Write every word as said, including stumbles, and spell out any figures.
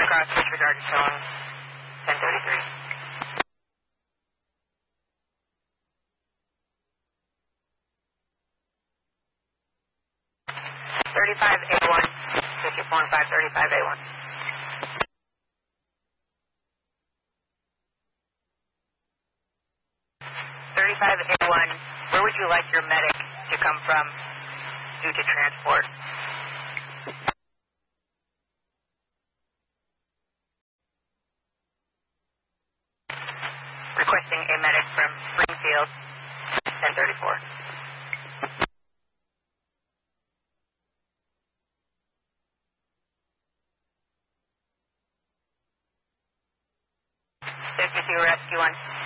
Cross, disregard to zone ten thirty-three. thirty-five A one, fifty-four and five, thirty-five A one. thirty-five A one, where would you like your medic to come from due to transport? Requesting a medic from Springfield, ten thirty-four. fifty-two Rescue one.